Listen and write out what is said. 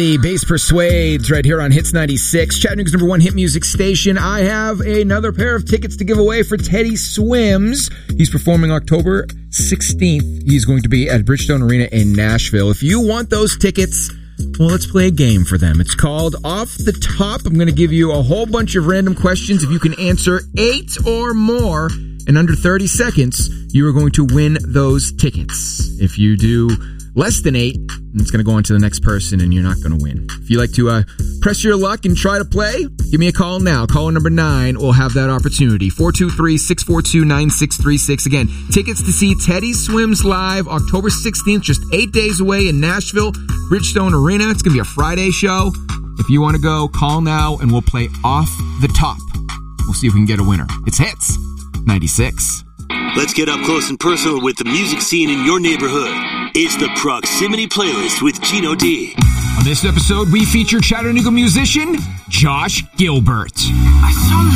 Teddy, Bass Persuades, right here on Hits 96, Chattanooga's number one hit music station. I have another pair of tickets to give away for Teddy Swims. He's performing October 16th. He's going to be at Bridgestone Arena in Nashville. If you want those tickets, well, let's play a game for them. It's called Off the Top. I'm going to give you a whole bunch of random questions. If you can answer 8 or more in under 30 seconds, you are going to win those tickets. If you do less than 8, it's going to go on to the next person, and you're not going to win. If you like to press your luck and try to play, give me a call now. Caller number 9 will have that opportunity. 423-642-9636. Again, tickets to see Teddy Swims live October 16th, just 8 days away in Nashville, Bridgestone Arena. It's going to be a Friday show. If you want to go, call now, and we'll play Off the Top. We'll see if we can get a winner. It's Hits 96. Let's get up close and personal with the music scene in your neighborhood. It's the Proximity Playlist with Gino D. On this episode, we feature Chattanooga musician Josh Gilbert. I saw